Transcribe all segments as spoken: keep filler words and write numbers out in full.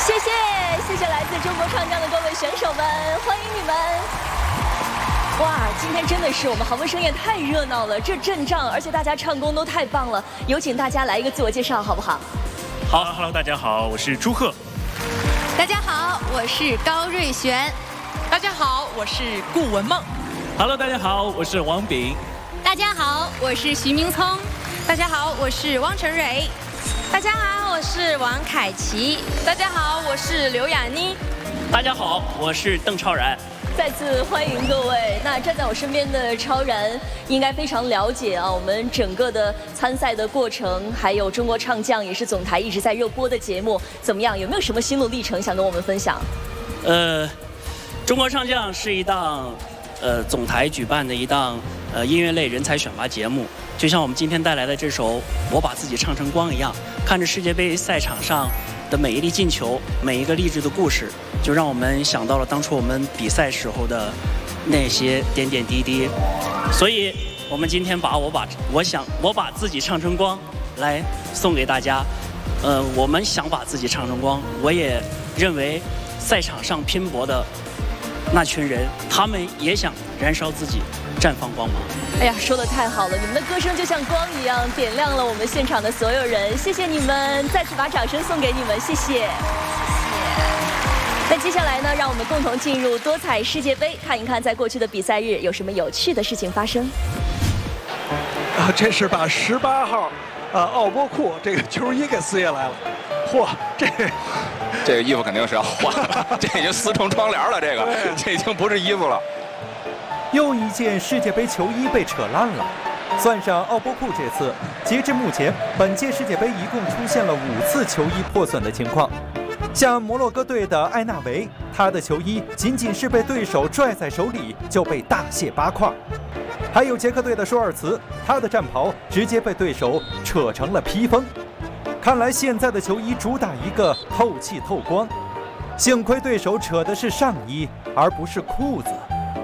谢谢，谢谢来自中国唱将的各位选手们，欢迎你们！哇，今天真的是我们豪门盛宴太热闹了，这阵仗，而且大家唱功都太棒了。有请大家来一个自我介绍，好不好？ 好 ，Hello， 大家好，我是朱鹤。 大家好，我是高瑞璇。 大家好，我是顾文梦。 Hello， 大家好，我是王炳。 大家好，我是徐明聪。 大家好，我是汪晨蕊。 大家好，我是王凯琪。 大家好，我是刘雅妮。 大家好，我是邓超然。 再次欢迎各位。那站在我身边的超然应该非常了解啊，我们整个的参赛的过程，还有中国唱将也是总台一直在热播的节目，怎么样？有没有什么心路历程想跟我们分享？ 呃，中国唱将是一档呃总台举办的一档呃音乐类人才选拔节目，就像我们今天带来的这首《我把自己唱成光》一样，看着世界杯赛场上的每一粒进球，每一个励志的故事，就让我们想到了当初我们比赛时候的那些点点滴滴。所以，我们今天把我把我想我把自己唱成光来送给大家。呃，我们想把自己唱成光，我也认为赛场上拼搏的那群人，他们也想燃烧自己，绽放光芒。 哎呀，说得太好了！你们的歌声就像光一样，点亮了我们现场的所有人。谢谢你们，再次把掌声送给你们，谢谢。那接下来呢，让我们共同进入多彩世界杯，看一看在过去的比赛日有什么有趣的事情发生。 啊，这是把十八号，呃，奥波库这个球衣给撕下来了。嚯，这这个衣服肯定是要换了，这已经撕成窗帘了，这个这已经不是衣服了。 又一件世界杯球衣被扯烂了，算上奥波库这次，截至目前，本届世界杯一共出现了五次球衣破损的情况。像摩洛哥队的埃纳维，他的球衣仅仅是被对手拽在手里就被大卸八块；还有捷克队的舒尔茨，他的战袍直接被对手扯成了披风。看来现在的球衣主打一个透气透光，幸亏对手扯的是上衣而不是裤子。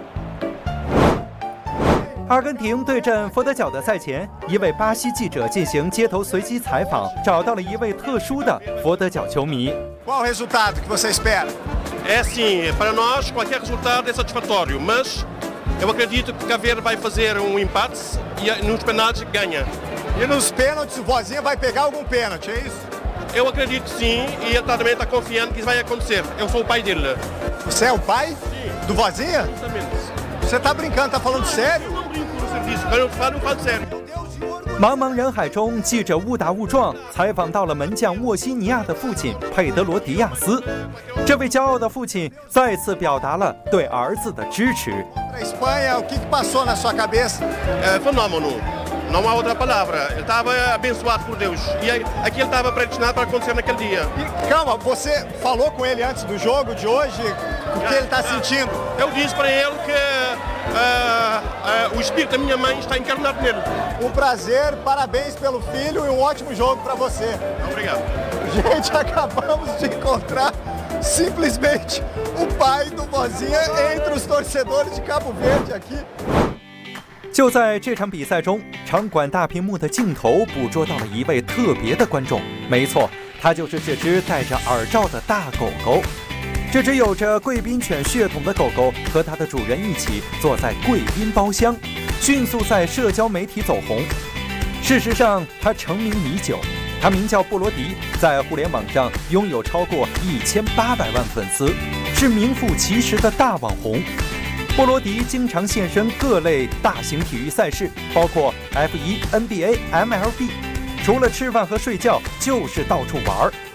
阿根廷对阵佛得角的赛前，一位巴西记者进行街头随机采访，找到了一位特殊的佛得角球迷。 Qual o resultado que você espera? É assim, para nós qualquer resultado é satisfatório, mas eu acredito que Caveira vai fazer um empate e nos penaltis ganha. E nos pênaltis o Vozinha vai pegar algum pênalti, é isso? Eu acredito sim e ele também está confiando que isso vai acontecer. Eu sou o pai dele. Você é o pai? Sim. Do Vozinha? Exatamente. Você tá brincando, tá falando sério? Não brinco no serviço, eu falo, eu falo sério. 茫茫人海中，记者误打误撞采访到了门将沃西尼亚的父亲佩德罗·迪亚斯。这位骄傲的父亲再次表达了对儿子的支持。 Para Espanha, o que que passou na sua cabeça? É fenômeno. Não há outra palavra. Ele estava abençoado por Deus. E aquilo estava predestinado para acontecer naquele dia. E, calma, você falou com ele antes do jogo de hoje? O que ele está sentindo? Eu disse para ele que uh, uh, o espírito da minha mãe está encarnado nele. Um prazer, parabéns pelo filho e um ótimo jogo para você. Obrigado. Gente, acabamos de encontrar simplesmente o pai do Vozinha entre os torcedores de Cabo Verde aqui. 就在这场比赛中，场馆大屏幕的镜头捕捉到了一位特别的观众。没错，他就是这只戴着耳罩的大狗狗。这只有着贵宾犬血统的狗狗和它的主人一起坐在贵宾包厢，迅速在社交媒体走红。事实上，它成名已久，它名叫布罗迪，在互联网上拥有超过一千八百万粉丝，是名副其实的大网红。波罗迪经常现身各类大型体育赛事，包括 F 一、N B A、M L B。除了吃饭和睡觉，就是到处玩。